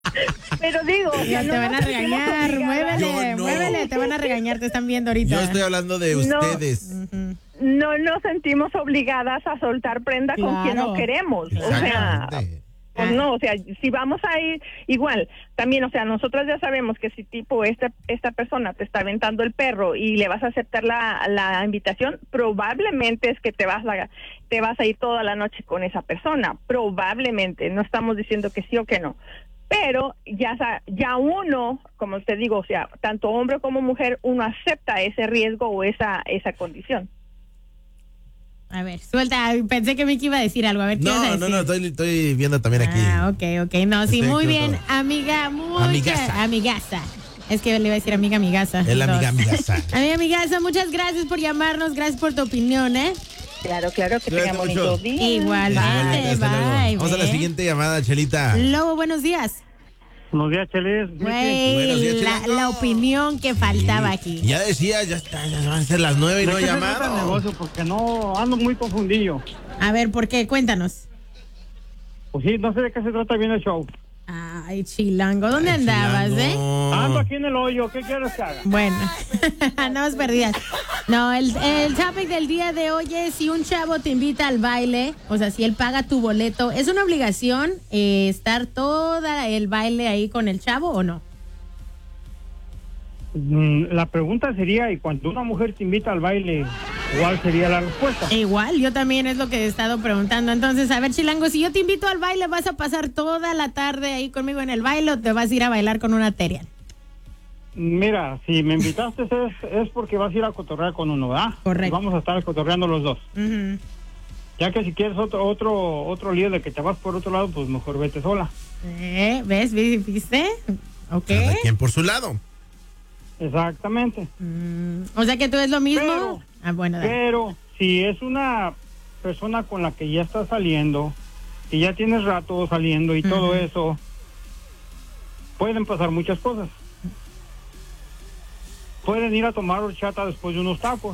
Pero digo, o sea, Ya te van a regañar, muévele, te van a regañar, te están viendo ahorita. Yo estoy hablando de ustedes. No nos sentimos obligadas a soltar prenda con quien no queremos. O sea, pues no, o sea, si vamos a ir igual, también, o sea, nosotras ya sabemos que si tipo esta persona te está aventando el perro y le vas a aceptar la invitación, probablemente es que te vas a ir toda la noche con esa persona, probablemente, no estamos diciendo que sí o que no. Pero ya uno, como te digo, o sea, tanto hombre como mujer, uno acepta ese riesgo o esa condición. A ver, suelta, pensé que Miki iba a decir algo, a ver qué ibas a decir. No, estoy viendo también aquí. Ok, no, sí, muy bien, amiga, amigaza. Es que le iba a decir amiga, amigaza. Es la amiga, amigaza. Amiga, amigaza, muchas gracias por llamarnos, gracias por tu opinión, Claro, que tengan bonito día. Igualmente, bye. Vamos a la siguiente llamada, Chelita. Lobo, buenos días. Buenos días, Chelis. Güey, la opinión que faltaba aquí. Ya decía, ya van a ser las 9 y no he llamado. Negocio porque no ando muy confundido. A ver, ¿por qué? Cuéntanos. Pues sí, no sé de qué se trata bien el show. Ay, Chilango, ¿dónde andabas, Ando aquí en el hoyo, ¿qué quieres que haga? Bueno, andamos perdidas. No, el topic del día de hoy es si un chavo te invita al baile, o sea, si él paga tu boleto, ¿es una obligación estar toda el baile ahí con el chavo o no? La pregunta sería, ¿y cuando una mujer te invita al baile, cuál sería la respuesta? Igual, yo también es lo que he estado preguntando. Entonces, a ver, Chilango, si yo te invito al baile, ¿vas a pasar toda la tarde ahí conmigo en el baile o te vas a ir a bailar con una Terian? Mira, si me invitaste es porque vas a ir a cotorrear con uno, ¿verdad? Correcto. Y vamos a estar cotorreando los dos. Ya que si quieres otro lío de que te vas por otro lado, pues mejor vete sola. ¿Ves? ¿Viste? Ok. Cada quien por su lado. Exactamente. O sea que tú es lo mismo. Pero si es una persona con la que ya estás saliendo, y ya tienes rato saliendo y todo eso, pueden pasar muchas cosas. Pueden ir a tomar horchata después de unos tacos.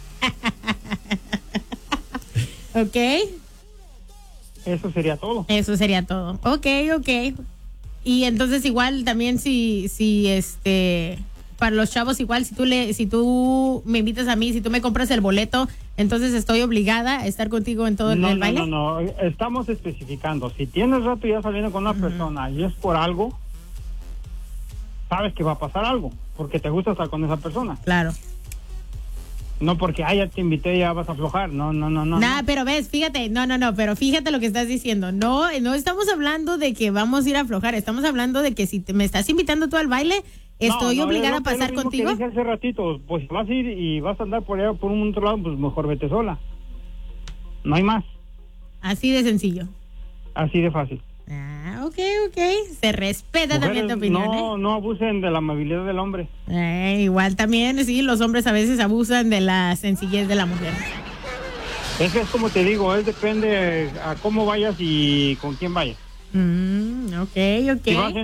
Ok. Eso sería todo. Ok. Y entonces igual también si para los chavos igual, si tú me invitas a mí, si tú me compras el boleto, entonces estoy obligada a estar contigo en todo el baile. No, estamos especificando. Si tienes rato ya saliendo con una persona y es por algo, sabes que va a pasar algo, porque te gusta estar con esa persona. Claro. No porque, ya te invité, ya vas a aflojar. No. Nah, pero ves, fíjate, pero fíjate lo que estás diciendo. No estamos hablando de que vamos a ir a aflojar, estamos hablando de que si me estás invitando tú al baile, estoy obligada a pasar contigo. Que dije hace ratito, pues vas a ir y vas a andar por allá, por un otro lado, pues mejor vete sola. No hay más. Así de sencillo. Así de fácil. Ok. Se respeta. Mujeres, también tu opinión. No abusen de la amabilidad del hombre. Igual también, sí, los hombres a veces abusan de la sencillez de la mujer. Es como te digo, depende a cómo vayas y con quién vayas. Ok. Si vas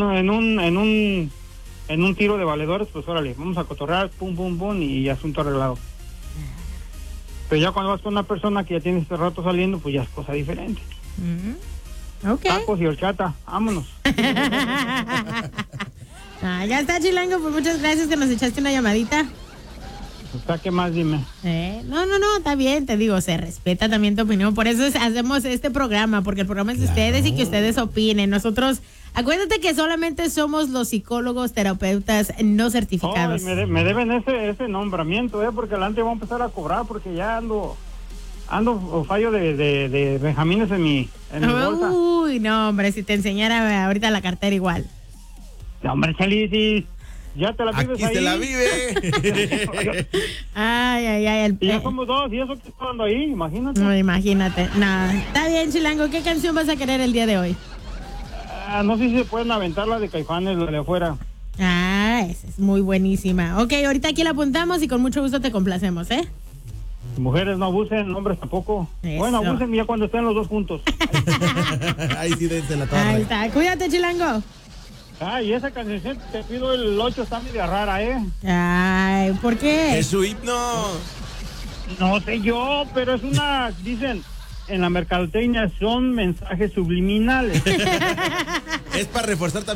en un tiro de valedores, pues órale, vamos a cotorrear, pum, y asunto arreglado. Pero ya cuando vas con una persona que ya tiene este rato saliendo, pues ya es cosa diferente. Okay. Tacos y horchata, vámonos. Ya está, Chilango, pues muchas gracias que nos echaste una llamadita. ¿Qué más? Dime. No, está bien, te digo, se respeta también tu opinión. Por eso hacemos este programa, porque el programa es de ustedes y que ustedes opinen. Nosotros, acuérdate que solamente somos los psicólogos, terapeutas no certificados. Me deben ese nombramiento, porque adelante voy a empezar a cobrar, porque ya ando fallo de benjamines en mi bolsa. Uy, no, hombre, si te enseñara ahorita la cartera igual. No, hombre, Chalici, ya te la vives aquí ahí. se la vive. Ay. Y ya somos dos, y eso que está dando ahí, imagínate. No, imagínate. Nada. Está bien, Chilango, ¿qué canción vas a querer el día de hoy? No sé si se pueden aventar la de Caifanes, la de afuera. Esa es muy buenísima. Ok, ahorita aquí la apuntamos y con mucho gusto te complacemos, Mujeres no abusen, hombres tampoco. Eso. Bueno, abusen ya cuando estén los dos juntos. Ahí sí, dense la torre. Ahí está, cuídate, Chilango. Y esa canción, te pido el 8, está media rara, Ay, ¿por qué? Es su himno. No sé yo, pero es dicen, en la mercadotecnia son mensajes subliminales. Es para reforzar también